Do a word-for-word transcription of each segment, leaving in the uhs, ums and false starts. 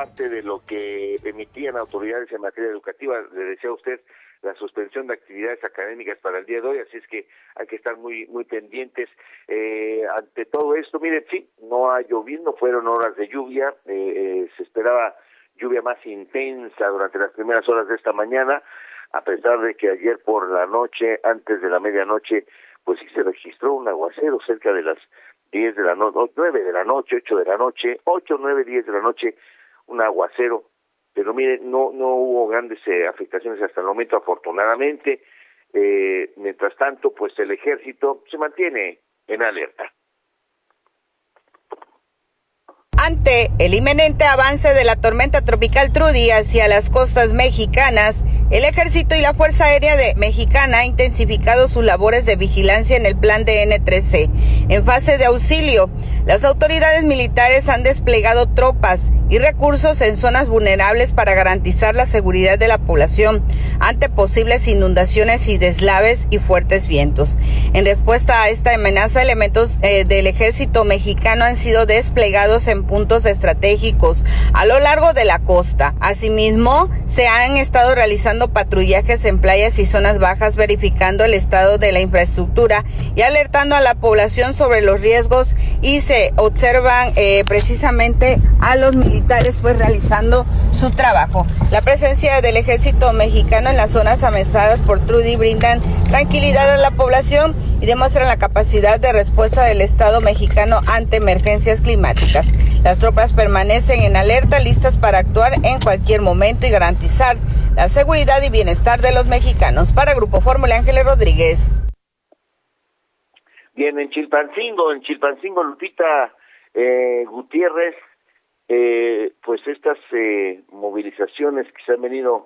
parte de lo que emitían autoridades en materia educativa. Le decía a usted la suspensión de actividades académicas para el día de hoy, así es que hay que estar muy muy pendientes eh, ante todo esto. Miren, sí, no ha llovido, no fueron horas de lluvia, eh, eh, se esperaba lluvia más intensa durante las primeras horas de esta mañana, a pesar de que ayer por la noche, antes de la medianoche, pues sí se registró un aguacero cerca de las diez de la noche, nueve de la noche, ocho de la noche, ocho, nueve, diez de la noche, un aguacero. Pero miren, no no hubo grandes eh, afectaciones hasta el momento, afortunadamente. Eh, mientras tanto, pues el ejército se mantiene en alerta. Ante el inminente avance de la tormenta tropical Trudy hacia las costas mexicanas, el Ejército y la Fuerza Aérea de Mexicana ha intensificado sus labores de vigilancia en el plan de ene tres ce. En fase de auxilio, las autoridades militares han desplegado tropas y recursos en zonas vulnerables para garantizar la seguridad de la población ante posibles inundaciones y deslaves y fuertes vientos. En respuesta a esta amenaza, elementos eh, del Ejército mexicano han sido desplegados en puntos estratégicos a lo largo de la costa. Asimismo, se han estado realizando patrullajes en playas y zonas bajas, verificando el estado de la infraestructura y alertando a la población sobre los riesgos, y se observan eh, precisamente a los militares pues realizando su trabajo. La presencia del Ejército mexicano en las zonas amenazadas por Trudy brindan tranquilidad a la población y demuestran la capacidad de respuesta del Estado mexicano ante emergencias climáticas. Las tropas permanecen en alerta, listas para actuar en cualquier momento y garantizar la seguridad y bienestar de los mexicanos. Para Grupo Fórmula, Ángeles Rodríguez. Bien, en Chilpancingo, en Chilpancingo, Lupita eh, Gutiérrez, eh, pues estas eh, movilizaciones que se han venido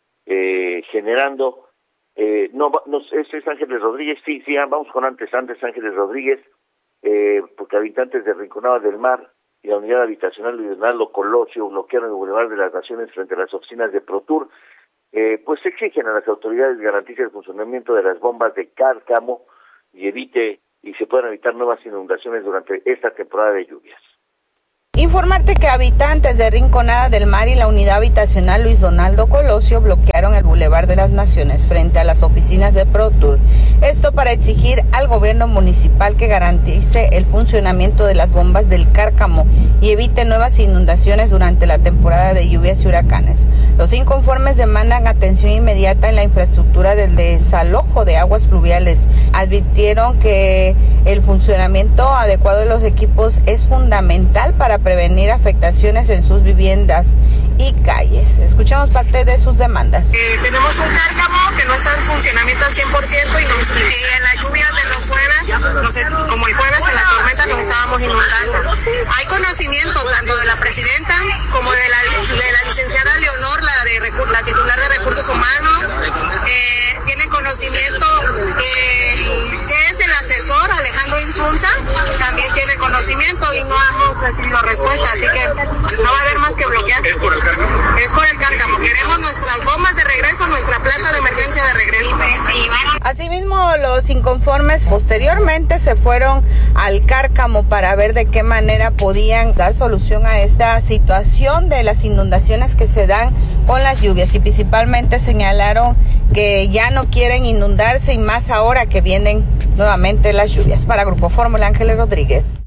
eh, generando, eh, no, no, ese es Ángeles Rodríguez, sí, sí, vamos con antes, antes Ángeles Rodríguez, eh, porque habitantes de Rinconada del Mar y la unidad habitacional Luis Donaldo Colosio bloquearon el Boulevard de las Naciones frente a las oficinas de Protur, eh, pues exigen a las autoridades garantizar el funcionamiento de las bombas de Cárcamo y evite y se puedan evitar nuevas inundaciones durante esta temporada de lluvias. Informarte que habitantes de Rinconada del Mar y la unidad habitacional Luis Donaldo Colosio bloquearon el Boulevard de las Naciones frente a las oficinas de Protur. Esto para exigir al gobierno municipal que garantice el funcionamiento de las bombas del Cárcamo y evite nuevas inundaciones durante la temporada de lluvias y huracanes. Los inconformes demandan atención inmediata en la infraestructura del desalojo de aguas pluviales. Advirtieron que el funcionamiento adecuado de los equipos es fundamental para prevenir afectaciones en sus viviendas y calles. Escuchamos parte de sus demandas. Eh, tenemos un Cárcamo que no está en funcionamiento al cien por ciento y nos, eh, en las lluvias de los jueves, no sé, como el jueves en la tormenta nos estábamos inundando. Hay conocimiento tanto de la presidenta como de la, de la licenciada Leonor, la, de, la titular de Recursos Humanos. Eh, tiene conocimiento eh, que es el asesor Alejandro Insunza, también tiene conocimiento y no hemos recibido respuesta, así que no va a haber más que bloquear. ¿Es por el Cárcamo? Es por el Cárcamo. Queremos nuestras bombas de regreso, nuestra planta de emergencia de regreso. Asimismo, los inconformes posteriormente se fueron al Cárcamo para ver de qué manera podían dar solución a esta situación de las inundaciones que se dan con las lluvias, y principalmente señalaron que ya no quieren inundarse y más ahora que vienen nuevamente las lluvias. Para Grupo Fórmula, Ángeles Rodríguez.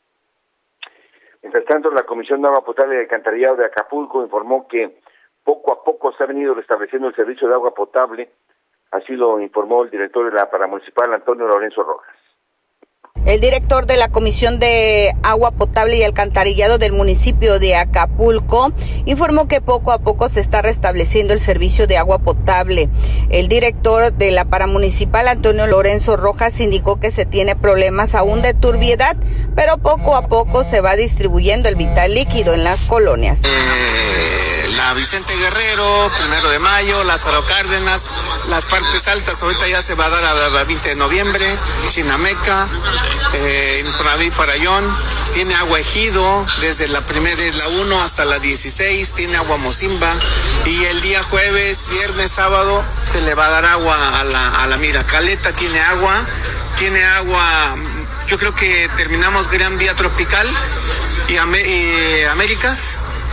Mientras tanto, la Comisión de Agua Potable y Alcantarillado de Acapulco informó que poco a poco se ha venido restableciendo el servicio de agua potable. Así lo informó el director de la Paramunicipal, Antonio Lorenzo Rojas. El director de la Comisión de Agua Potable y Alcantarillado del municipio de Acapulco informó que poco a poco se está restableciendo el servicio de agua potable. El director de la Paramunicipal, Antonio Lorenzo Rojas, indicó que se tiene problemas aún de turbiedad, pero poco a poco se va distribuyendo el vital líquido en las colonias. Eh, la Vicente Guerrero, Primero de Mayo, Lázaro Cárdenas, las partes altas ahorita ya se va a dar a, a veinte de noviembre, Chinameca, eh, Infonavit Farallón, tiene agua Ejido, desde la primera, desde la uno hasta la dieciséis, tiene agua Mocimba, y el día jueves, viernes, sábado, se le va a dar agua a la, a la Mira. Caleta tiene agua, tiene agua, yo creo que terminamos Gran Vía Tropical y, Amé, y Américas,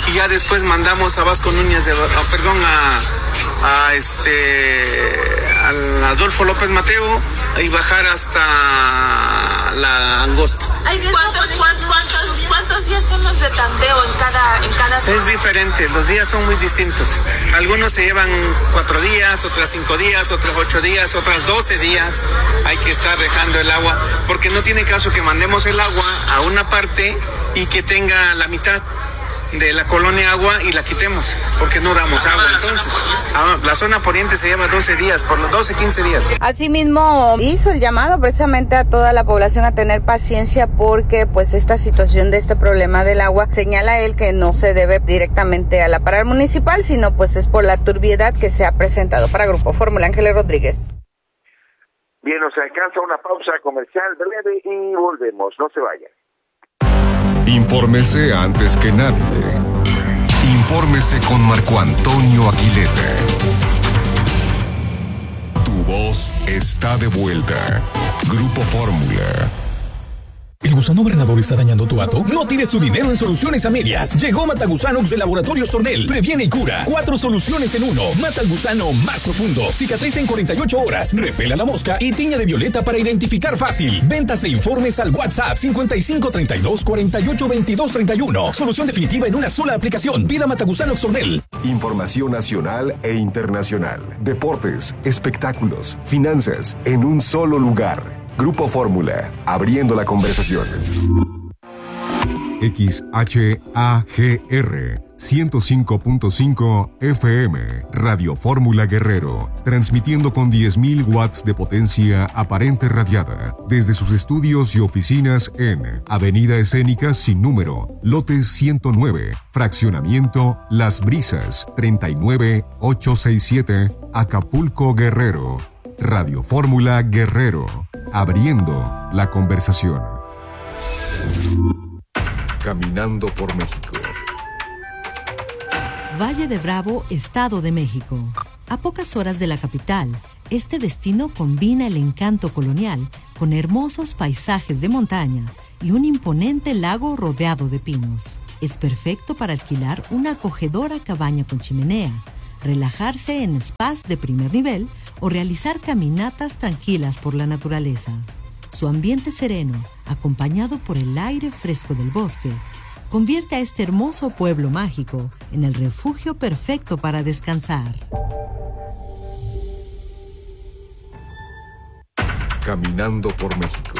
y ya después mandamos a Vasco Núñez, de, oh, perdón, a, a este, al Adolfo López Mateo y bajar hasta la Angosta. ¿Cuántos, cuántos, cuántos, ¿Cuántos días son los de tandeo en cada, en cada zona? Es diferente, los días son muy distintos. Algunos se llevan cuatro días, otras cinco días, otros ocho días, otras doce días. Hay que estar dejando el agua, porque no tiene caso que mandemos el agua a una parte y que tenga la mitad de la colonia agua y la quitemos, porque no damos agua. Entonces, la zona poniente se lleva doce días, por los doce, quince días. Asimismo, hizo el llamado precisamente a toda la población a tener paciencia, porque pues esta situación de este problema del agua, señala él que no se debe directamente a la parar municipal, sino pues es por la turbiedad que se ha presentado. Para Grupo Fórmula, Ángeles Rodríguez. Bien, nos alcanza una pausa comercial breve y volvemos, no se vayan. Infórmese antes que nadie. Infórmese con Marco Antonio Aguilera. Tu voz está de vuelta. Grupo Fórmula. ¿El gusano granador está dañando tu hato? No tires tu dinero en soluciones a medias. Llegó Matagusanox de Laboratorios Tornel. Previene y cura. Cuatro soluciones en uno. Mata al gusano más profundo. Cicatriza en cuarenta y ocho horas. Repela la mosca y tiña de violeta para identificar fácil. Ventas e informes al WhatsApp cincuenta y cinco treinta y dos cuarenta y ocho veintidós treinta y uno. Solución definitiva en una sola aplicación. Pida Matagusanox Tornel. Información nacional e internacional. Deportes, espectáculos, finanzas, en un solo lugar. Grupo Fórmula, abriendo la conversación. X H A G R ciento cinco punto cinco F M, Radio Fórmula Guerrero, transmitiendo con diez mil watts de potencia aparente radiada desde sus estudios y oficinas en Avenida Escénica sin número, lote ciento nueve, fraccionamiento Las Brisas, treinta y nueve mil ochocientos sesenta y siete, Acapulco, Guerrero. Radio Fórmula Guerrero, abriendo la conversación. Caminando por México. Valle de Bravo, Estado de México. A pocas horas de la capital, este destino combina el encanto colonial con hermosos paisajes de montaña y un imponente lago rodeado de pinos. Es perfecto para alquilar una acogedora cabaña con chimenea, relajarse en spas de primer nivel o realizar caminatas tranquilas por la naturaleza. Su ambiente sereno, acompañado por el aire fresco del bosque, convierte a este hermoso pueblo mágico en el refugio perfecto para descansar. Caminando por México.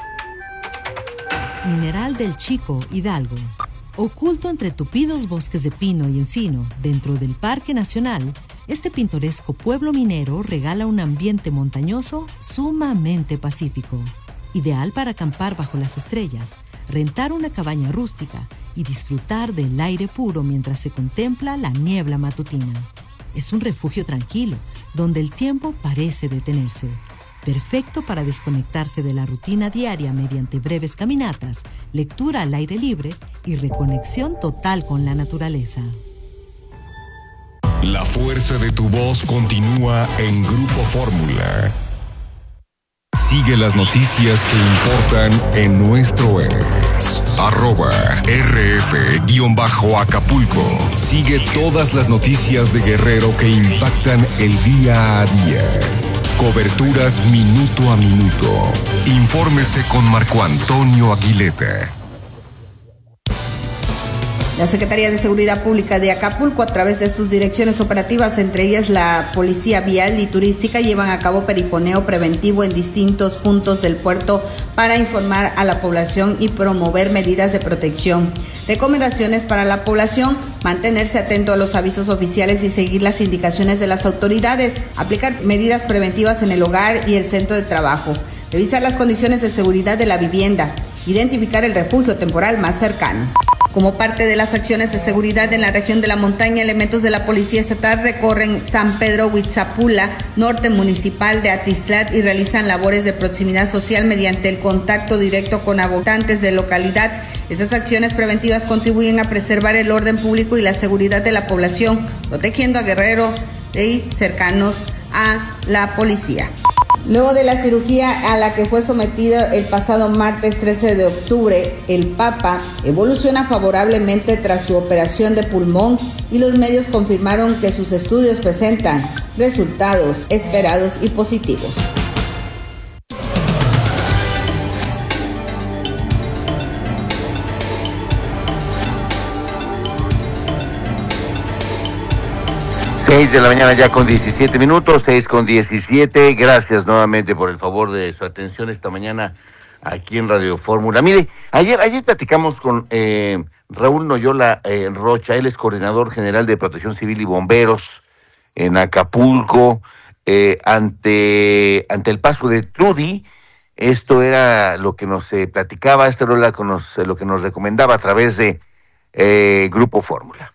Mineral del Chico, Hidalgo. Oculto entre tupidos bosques de pino y encino, dentro del Parque Nacional, este pintoresco pueblo minero regala un ambiente montañoso sumamente pacífico, ideal para acampar bajo las estrellas, rentar una cabaña rústica y disfrutar del aire puro mientras se contempla la niebla matutina. Es un refugio tranquilo, donde el tiempo parece detenerse. Perfecto para desconectarse de la rutina diaria mediante breves caminatas, lectura al aire libre y reconexión total con la naturaleza. La fuerza de tu voz continúa en Grupo Fórmula. Sigue las noticias que importan en nuestro ex. Arroba R F-Acapulco. Sigue todas las noticias de Guerrero que impactan el día a día. Coberturas minuto a minuto. Infórmese con Marco Antonio Aguilera. La Secretaría de Seguridad Pública de Acapulco, a través de sus direcciones operativas, entre ellas la Policía Vial y Turística, llevan a cabo perifoneo preventivo en distintos puntos del puerto para informar a la población y promover medidas de protección. Recomendaciones para la población: mantenerse atento a los avisos oficiales y seguir las indicaciones de las autoridades, aplicar medidas preventivas en el hogar y el centro de trabajo, revisar las condiciones de seguridad de la vivienda, identificar el refugio temporal más cercano. Como parte de las acciones de seguridad en la región de la montaña, elementos de la Policía Estatal recorren San Pedro Huitzapula, norte municipal de Atizlat, y realizan labores de proximidad social mediante el contacto directo con habitantes de localidad. Estas acciones preventivas contribuyen a preservar el orden público y la seguridad de la población, protegiendo a Guerrero y cercanos a la policía. Luego de la cirugía a la que fue sometido el pasado martes trece de octubre, el Papa evoluciona favorablemente tras su operación de pulmón y los medios confirmaron que sus estudios presentan resultados esperados y positivos. seis de la mañana ya con diecisiete minutos, seis con diecisiete. Gracias nuevamente por el favor de su atención esta mañana aquí en Radio Fórmula. Mire, ayer ayer platicamos con eh, Raúl Noyola eh, Rocha, él es coordinador general de Protección Civil y Bomberos en Acapulco, eh, ante, ante el paso de Trudy. Esto era lo que nos eh, platicaba, esto era lo que nos, lo que nos recomendaba a través de eh, Grupo Fórmula.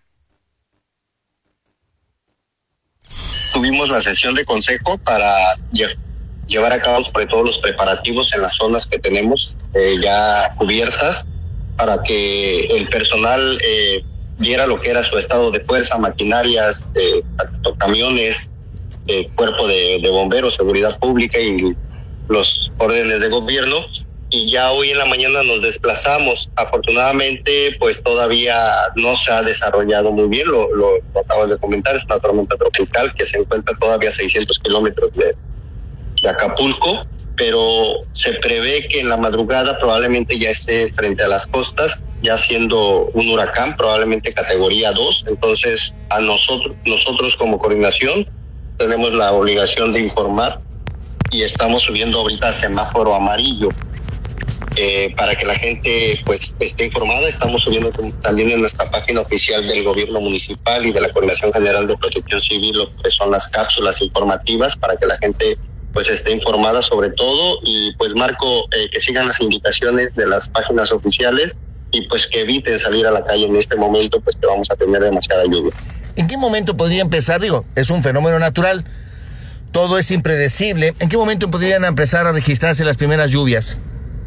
Tuvimos la sesión de consejo para lle- llevar a cabo sobre todo los preparativos en las zonas que tenemos eh, ya cubiertas para que el personal eh, viera lo que era su estado de fuerza, maquinarias, eh, camiones, eh, cuerpo de, de bomberos, seguridad pública y los órdenes de gobierno. Y ya hoy en la mañana nos desplazamos. Afortunadamente, pues todavía no se ha desarrollado muy bien, lo, lo, lo acabas de comentar, es una tormenta tropical que se encuentra todavía a seiscientos kilómetros de, de Acapulco, pero se prevé que en la madrugada probablemente ya esté frente a las costas, ya siendo un huracán, probablemente categoría dos. Entonces, a nosotros, nosotros como coordinación tenemos la obligación de informar y estamos subiendo ahorita a semáforo amarillo. Eh, para que la gente pues esté informada. Estamos subiendo también en nuestra página oficial del gobierno municipal y de la Coordinación General de Protección Civil lo que son las cápsulas informativas para que la gente pues esté informada sobre todo y pues Marco, eh, que sigan las indicaciones de las páginas oficiales y pues que eviten salir a la calle en este momento, pues que vamos a tener demasiada lluvia. ¿En qué momento podría empezar? Digo, es un fenómeno natural, todo es impredecible. ¿En qué momento podrían empezar a registrarse las primeras lluvias?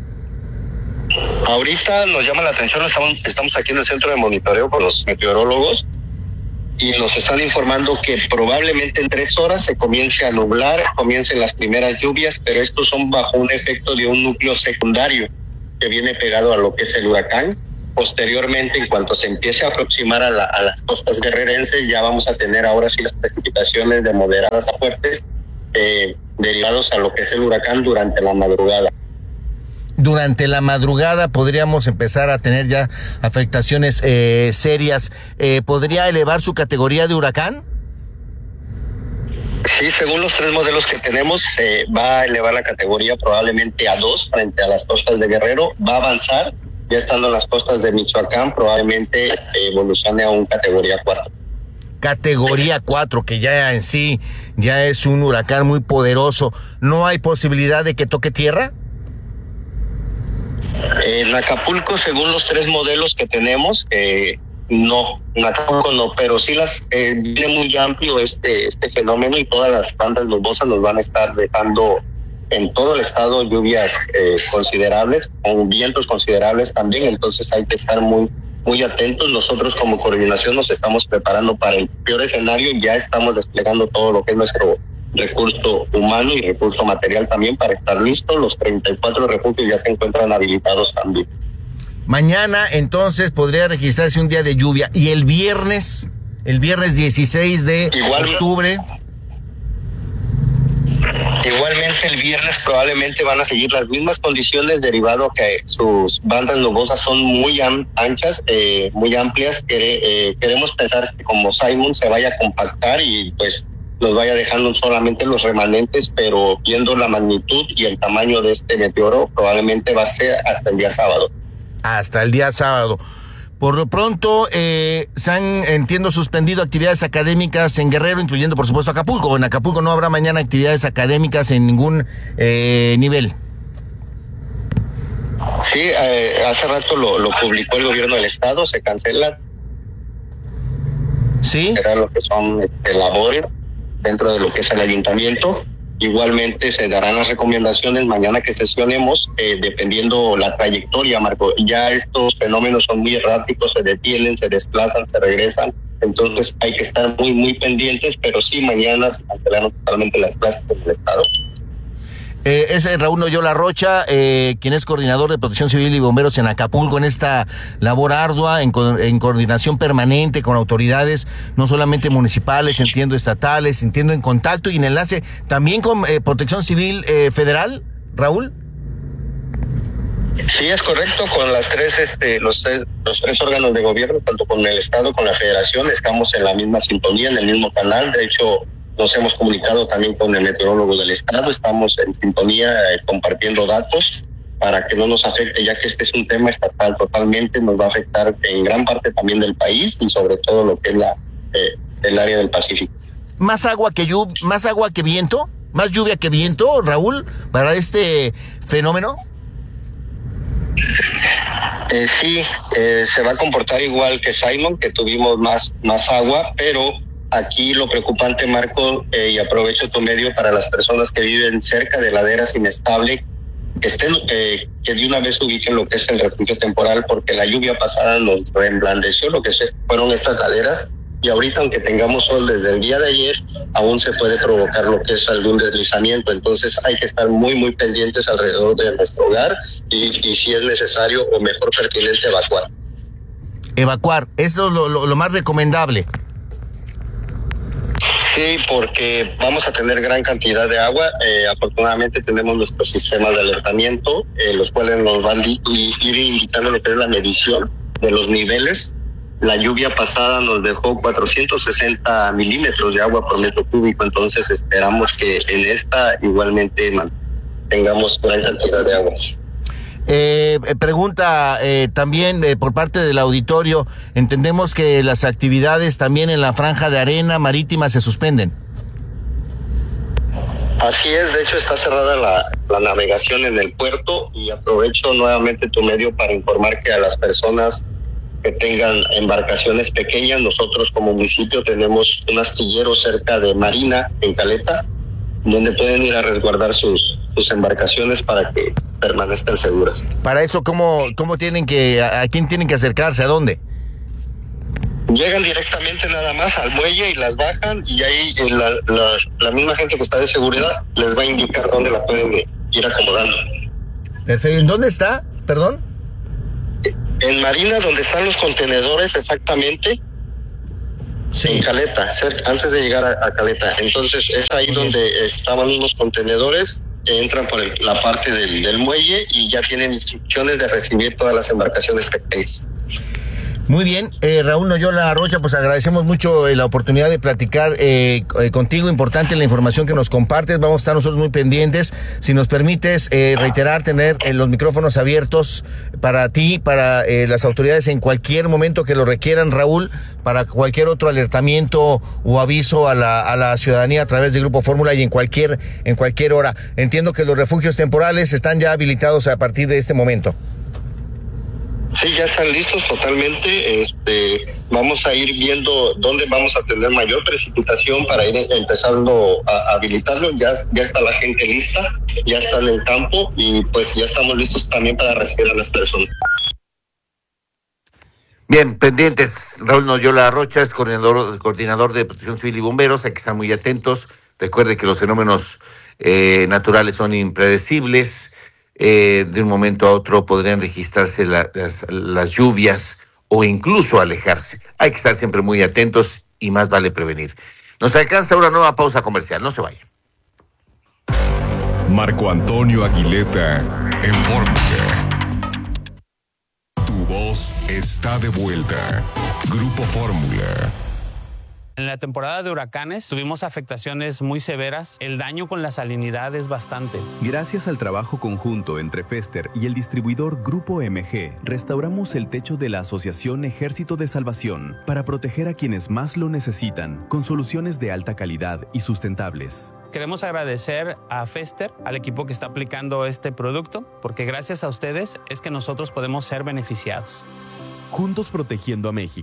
Ahorita nos llama la atención, estamos, estamos aquí en el centro de monitoreo con los meteorólogos y nos están informando que probablemente en tres horas se comience a nublar, comiencen las primeras lluvias, pero estos son bajo un efecto de un núcleo secundario que viene pegado a lo que es el huracán. Posteriormente, en cuanto se empiece a aproximar a, la, a las costas guerrerenses, ya vamos a tener ahora sí las precipitaciones de moderadas a fuertes eh, derivados a lo que es el huracán durante la madrugada. Durante la madrugada podríamos empezar a tener ya afectaciones eh, serias. Eh, ¿Podría elevar su categoría de huracán? Sí, según los tres modelos que tenemos, se eh, va a elevar la categoría probablemente a dos frente a las costas de Guerrero. Va a avanzar, ya estando en las costas de Michoacán, probablemente eh, evolucione a un categoría cuatro. Categoría cuatro, que ya en sí ya es un huracán muy poderoso. ¿No hay posibilidad de que toque tierra? En Acapulco, según los tres modelos que tenemos, eh, no, en Acapulco no, pero sí las eh, viene muy amplio este este fenómeno y todas las bandas nubosas nos van a estar dejando en todo el estado lluvias eh, considerables, con vientos considerables también, entonces hay que estar muy muy atentos. Nosotros como coordinación nos estamos preparando para el peor escenario, ya estamos desplegando todo lo que es nuestro recurso humano y recurso material también para estar listos. Los treinta y cuatro refugios ya se encuentran habilitados también. Mañana entonces podría registrarse un día de lluvia y el viernes, el viernes dieciséis de Igual, octubre. Igualmente el viernes probablemente van a seguir las mismas condiciones derivado que sus bandas nubosas son muy am- anchas, eh, muy amplias. Quere- eh, queremos pensar que como Simon se vaya a compactar y pues nos vaya dejando solamente los remanentes, pero viendo la magnitud y el tamaño de este meteoro, probablemente va a ser hasta el día sábado. Hasta el día sábado. Por lo pronto, eh, se han, entiendo, suspendido actividades académicas en Guerrero, incluyendo, por supuesto, Acapulco. En Acapulco no habrá mañana actividades académicas en ningún eh, nivel. Sí, eh, hace rato lo, lo publicó el gobierno del estado, se cancela. Sí. Será lo que son este, labores dentro de lo que es el ayuntamiento. Igualmente se darán las recomendaciones mañana que sesionemos, eh, dependiendo la trayectoria, Marco. Ya estos fenómenos son muy erráticos, se detienen, se desplazan, se regresan. Entonces hay que estar muy, muy pendientes, pero sí mañana se cancelaron totalmente las clases en el estado. Eh, es Raúl Noyola Rocha, eh, quien es coordinador de Protección Civil y Bomberos en Acapulco, en esta labor ardua, en, co- en coordinación permanente con autoridades, no solamente municipales, entiendo estatales, entiendo en contacto y en enlace también con eh, Protección Civil eh, Federal, Raúl. Sí, es correcto, con las tres, este, los, los tres órganos de gobierno, tanto con el Estado, con la Federación, estamos en la misma sintonía, en el mismo canal. De hecho, nos hemos comunicado también con el meteorólogo del Estado, estamos en sintonía eh, compartiendo datos para que no nos afecte, ya que este es un tema estatal totalmente, nos va a afectar en gran parte también del país y sobre todo lo que es la eh, el área del Pacífico. ¿Más agua que lluv- más agua que viento? ¿Más lluvia que viento, Raúl, para este fenómeno? Eh, sí, eh, se va a comportar igual que Simon, que tuvimos más, más agua, pero aquí lo preocupante, Marco, eh, y aprovecho tu medio para las personas que viven cerca de laderas inestables, que estén, eh, que de una vez ubiquen lo que es el refugio temporal, porque la lluvia pasada nos reblandeció lo que se fueron estas laderas, y ahorita, aunque tengamos sol desde el día de ayer, aún se puede provocar lo que es algún deslizamiento. Entonces hay que estar muy, muy pendientes alrededor de nuestro hogar y, y si es necesario o mejor pertinente evacuar. Evacuar, eso es lo, lo, lo más recomendable. Sí, porque vamos a tener gran cantidad de agua. Eh, afortunadamente tenemos nuestros sistemas de alertamiento, eh, los cuales nos van a ir indicando lo que es la medición de los niveles. La lluvia pasada nos dejó cuatrocientos sesenta milímetros de agua por metro cúbico, entonces esperamos que en esta igualmente tengamos gran cantidad de agua. Eh, pregunta eh, también eh, por parte del auditorio, entendemos que las actividades también en la franja de arena marítima se suspenden. Así es, de hecho está cerrada la, la navegación en el puerto y aprovecho nuevamente tu medio para informar que a las personas que tengan embarcaciones pequeñas, nosotros como municipio tenemos un astillero cerca de Marina, en Caleta, donde pueden ir a resguardar sus, sus embarcaciones para que permanezcan seguras. Para eso, ¿cómo, cómo tienen que, a, a quién tienen que acercarse, a dónde? Llegan directamente nada más al muelle y las bajan y ahí la, la, la misma gente que está de seguridad les va a indicar dónde la pueden ir acomodando. Perfecto. ¿En dónde está? Perdón. En Marina, donde están los contenedores exactamente, sí. En Caleta, cerca, antes de llegar a, a Caleta. Entonces es ahí donde estaban unos contenedores que entran por el, la parte del, del muelle y ya tienen instrucciones de recibir todas las embarcaciones pequeñas. Muy bien, eh, Raúl Noyola Rocha, pues agradecemos mucho eh, la oportunidad de platicar eh, eh, contigo, importante la información que nos compartes, vamos a estar nosotros muy pendientes, si nos permites eh, reiterar, tener eh, los micrófonos abiertos para ti, para eh, las autoridades en cualquier momento que lo requieran, Raúl, para cualquier otro alertamiento o aviso a la, a la ciudadanía a través del Grupo Fórmula y en cualquier, en cualquier hora. Entiendo que los refugios temporales están ya habilitados a partir de este momento. Sí, ya están listos totalmente. Este, vamos a ir viendo dónde vamos a tener mayor precipitación para ir empezando a, a habilitarlo. Ya, ya está la gente lista, ya está en el campo y pues ya estamos listos también para recibir a las personas. Bien, pendientes. Raúl Noyola Rocha es coordinador, coordinador de Protección Civil y Bomberos. Hay que estar muy atentos. Recuerde que los fenómenos eh, naturales son impredecibles. Eh, de un momento a otro podrían registrarse la, las, las lluvias o incluso alejarse. Hay que estar siempre muy atentos y más vale prevenir. Nos alcanza una nueva pausa comercial, no se vaya. Marco Antonio Aguileta en Fórmula. Tu voz está de vuelta. Grupo Fórmula. En la temporada de huracanes tuvimos afectaciones muy severas. El daño con la salinidad es bastante. Gracias al trabajo conjunto entre Fester y el distribuidor Grupo M G, restauramos el techo de la Asociación Ejército de Salvación para proteger a quienes más lo necesitan con soluciones de alta calidad y sustentables. Queremos agradecer a Fester, al equipo que está aplicando este producto, porque gracias a ustedes es que nosotros podemos ser beneficiados. Juntos protegiendo a México.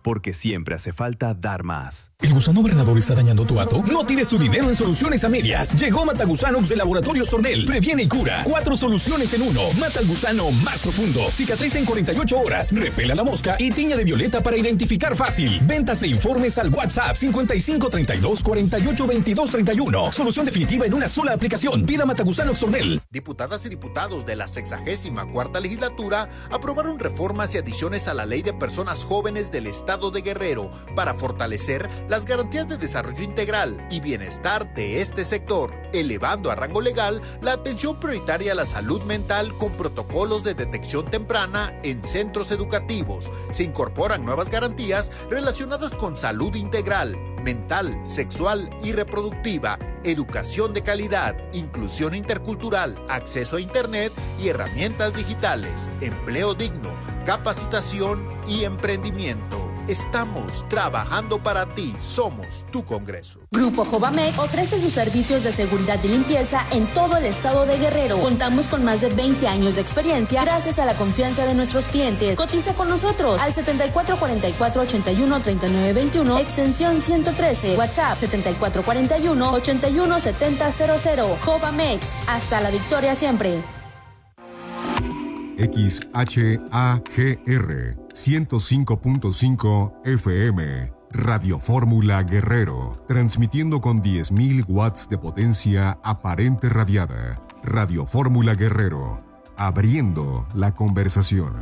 porque siempre hace falta dar más. ¿El gusano granador está dañando tu hato? No tires tu dinero en soluciones a medias. Llegó Matagusanox de Laboratorios Tornel. Previene y cura. Cuatro soluciones en uno. Mata al gusano más profundo. Cicatriza en cuarenta y ocho horas. Repela la mosca y tiña de violeta para identificar fácil. Ventas e informes al WhatsApp cincuenta y cinco treinta y dos cuarenta y ocho veintidós treinta y uno. Solución definitiva en una sola aplicación. Pida Matagusanox Tornel. Diputadas y diputados de la sexagésima cuarta legislatura aprobaron reformas y adiciones a la Ley de Personas Jóvenes del Estado de Guerrero para fortalecer las garantías de desarrollo integral y bienestar de este sector, elevando a rango legal la atención prioritaria a la salud mental con protocolos de detección temprana en centros educativos. Se incorporan nuevas garantías relacionadas con salud integral, mental, sexual y reproductiva, educación de calidad, inclusión intercultural, acceso a Internet y herramientas digitales, empleo digno, capacitación y emprendimiento. Estamos trabajando para ti. Somos tu Congreso. Grupo Jovamex ofrece sus servicios de seguridad y limpieza en todo el estado de Guerrero. Contamos con más de veinte años de experiencia gracias a la confianza de nuestros clientes. Cotiza con nosotros al setenta y cuatro cuarenta y cuatro ochenta y uno treinta y nueve veintiuno, extensión ciento trece, WhatsApp setenta y cuatro cuarenta y uno ochenta y uno setenta cero cero. Jovamex, hasta la victoria siempre. X H A G R ciento cinco punto cinco F M, Radio Fórmula Guerrero, transmitiendo con diez mil watts de potencia aparente radiada. Radio Fórmula Guerrero, abriendo la conversación.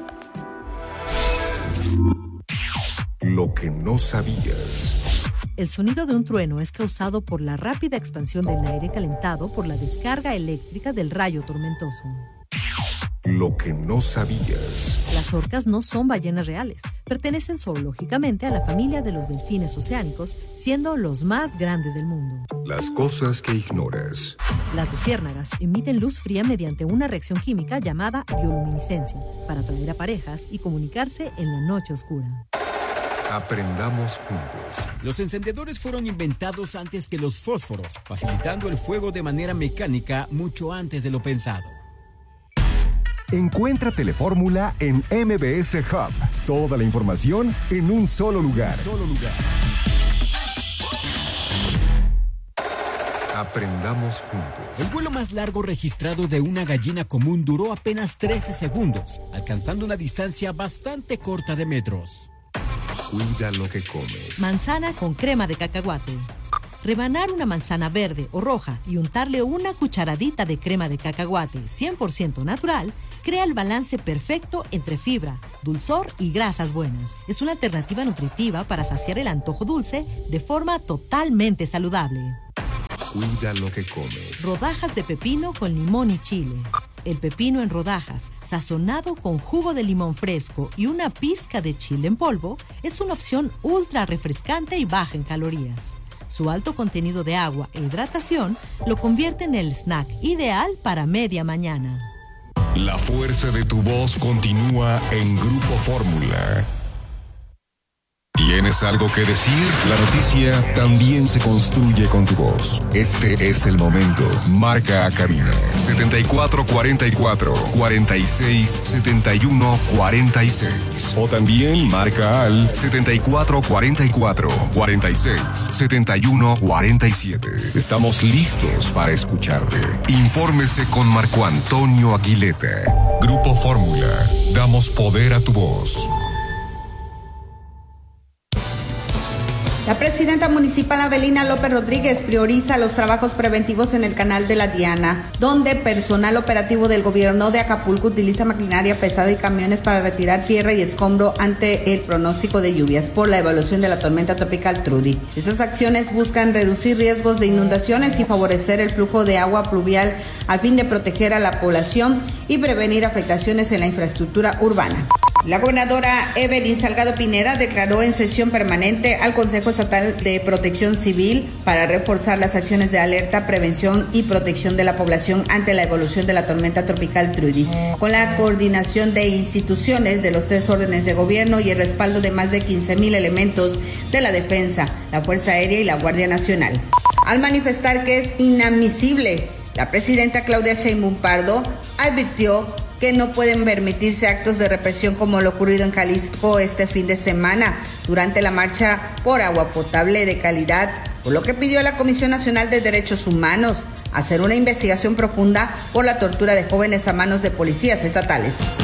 Lo que no sabías. El sonido de un trueno es causado por la rápida expansión del aire calentado por la descarga eléctrica del rayo tormentoso. Lo que no sabías. Las orcas no son ballenas reales. Pertenecen zoológicamente a la familia de los delfines oceánicos, siendo los más grandes del mundo. Las cosas que ignoras. Las luciérnagas emiten luz fría mediante una reacción química llamada bioluminiscencia, para atraer a parejas y comunicarse en la noche oscura. Aprendamos juntos. Los encendedores fueron inventados antes que los fósforos, facilitando el fuego de manera mecánica mucho antes de lo pensado. Encuentra Telefórmula en M B S Hub. Toda la información en un solo lugar. Solo lugar. Aprendamos juntos. El vuelo más largo registrado de una gallina común duró apenas trece segundos, alcanzando una distancia bastante corta de metros. Cuida lo que comes. Manzana con crema de cacahuate. Rebanar una manzana verde o roja y untarle una cucharadita de crema de cacahuate cien por ciento natural crea el balance perfecto entre fibra, dulzor y grasas buenas. Es una alternativa nutritiva para saciar el antojo dulce de forma totalmente saludable. Cuida lo que comes. Rodajas de pepino con limón y chile. El pepino en rodajas, sazonado con jugo de limón fresco y una pizca de chile en polvo, es una opción ultra refrescante y baja en calorías. Su alto contenido de agua e hidratación lo convierte en el snack ideal para media mañana. La fuerza de tu voz continúa en Grupo Fórmula. ¿Tienes algo que decir? La noticia también se construye con tu voz. Este es el momento. Marca a cabina setenta y cuatro cuarenta y cuatro, cuarenta y seis, setenta y uno, cuarenta y seis. O también marca al setenta y cuatro cuarenta y cuatro, cuarenta y seis, setenta y uno, cuarenta y siete. Estamos listos para escucharte. Infórmese con Marco Antonio Aguileta. Grupo Fórmula. Damos poder a tu voz. La presidenta municipal Avelina López Rodríguez prioriza los trabajos preventivos en el canal de la Diana, donde personal operativo del gobierno de Acapulco utiliza maquinaria pesada y camiones para retirar tierra y escombro ante el pronóstico de lluvias por la evolución de la tormenta tropical Trudy. Estas acciones buscan reducir riesgos de inundaciones y favorecer el flujo de agua pluvial a fin de proteger a la población y prevenir afectaciones en la infraestructura urbana. La gobernadora Evelyn Salgado Pineda declaró en sesión permanente al Consejo Estatal de Protección Civil para reforzar las acciones de alerta, prevención y protección de la población ante la evolución de la tormenta tropical Trudy, con la coordinación de instituciones de los tres órdenes de gobierno y el respaldo de más de quince mil elementos de la Defensa, la Fuerza Aérea y la Guardia Nacional. Al manifestar que es inadmisible, la presidenta Claudia Sheinbaum Pardo advirtió que no pueden permitirse actos de represión como lo ocurrido en Jalisco este fin de semana durante la marcha por agua potable de calidad, por lo que pidió a la Comisión Nacional de Derechos Humanos hacer una investigación profunda por la tortura de jóvenes a manos de policías estatales.